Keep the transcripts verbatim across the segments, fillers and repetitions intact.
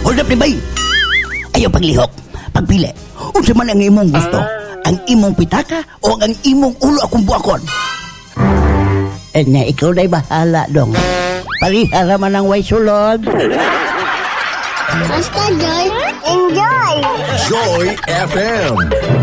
Hold up, Libay. Ayaw paglihok. Pagpili. Unsa man ang imong gusto? Ang imong pitaka o ang imong ulo akong buakon? Eh na, ikaw na'y bahala dong. Parihara man ang way sulod. Basta Joy, enjoy! Joy F M.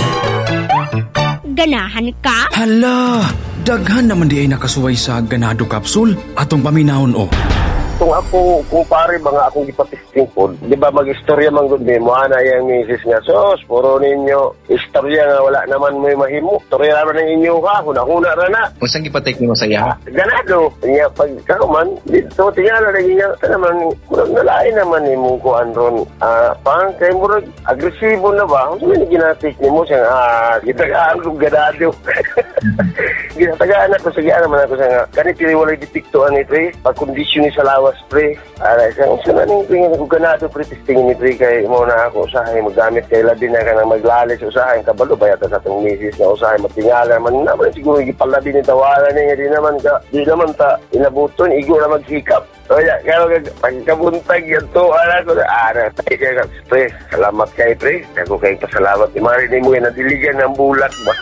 Ganahan ka? Hala, daghan naman di ay nakasuway sa ganado kapsul atong paminahon o. Kung ako, kung pare mga akong ipatisting po, di ba mag-istorya man gud mo, ana yung misis nga, sos, puro ninyo, istorya nga wala naman may mahimo. Istorya naman ng inyo ha, huna-huna na na. Kung saan ipatik mo saya? Ganado. Nga, pag kauman, dito, tingala na niya, ito naman, murag nalain naman ni mong kuhan ron. Ah, pang, kayo murag, agresibo na ba? Kung saan ginatik ni mo siya, ah, gitagaan kong ganado. Ginatagaan ako, sige naman ako siya nga, kanit tiniwalay detiktuan ito eh, pag-kondisyon ni sa lawas, pre. Ara, isang isa na ning tingin ko ganado, pre, testingin ni pre, kay mo na ako usahay, magamit kay labi na ka na maglalis usahay, kabalo, bayata sa itong misis na usahay, matingala naman naman, siguro ipalabi ni tawanan niya, di naman ka, di naman ta, inabuton, igo na maghikap. O ya, kaya pagkabuntag yan to, ala ko na, ara, tayo kaya, pre, salamat kay pre, ako kay pasalamat, imarinig mo yan, nadiligan ng bulat ba?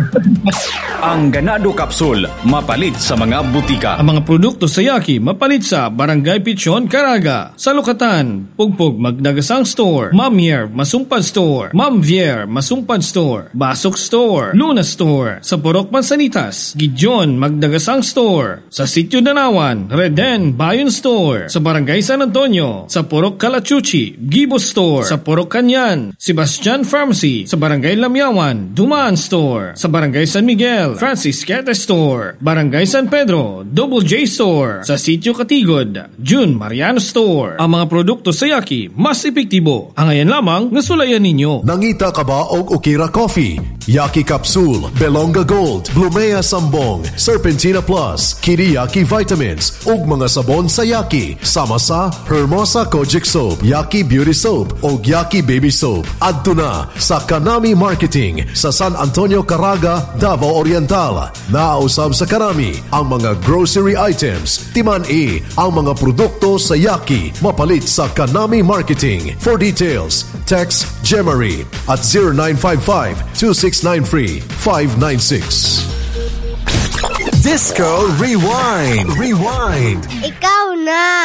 Ang ganado kapsul, mapalit sa mga butika. Ang mga produkto sa Yaki, mapalit sa Barangay Pichon, Caraga. Sa Lukatan, Pugpug, Magdagasang Store. Ma'am Yer, Masumpad Store. Ma'am Vier, Masumpad Store. Basok Store. Luna Store. Sa Purok Mansanitas, Gideon, Magdagasang Store. Sa Sitio Danawan, Reden, Bayon Store. Sa Barangay San Antonio, sa Purok Calachuchi, Gibo Store. Sa Purok Kanyan, Sebastian Pharmacy. Sa Barangay Lamyawan, Dumaan Store. Sa Barangay San Miguel, Francis Quete Store. Barangay San Pedro, Double J Store. Sa Sitio Katigod, June Mariano Store. Ang mga produkto sa Yaki, mas epektibo. Ang ayan lamang nasulayan ninyo. Nangita ka ba og Okira Coffee? Yaki Capsule, Belonga Gold, Blumea Sambong, Serpentina Plus, Kiriyaki Vitamins, ug mga sabon sa Yaki. Sama sa Hermosa Kojic Soap, Yaki Beauty Soap, ug Yaki Baby Soap. Adto na sa Kanami Marketing sa San Antonio, Caraga, Davao Oriental. Naausab sa Kanami ang mga grocery items. Timan E ang mga produkto sa Yaki. Mapalit sa Kanami Marketing. For details, text Gemary at zero nine five five, two six nine three, five nine six. Disco Rewind. Rewind. Ikaw na!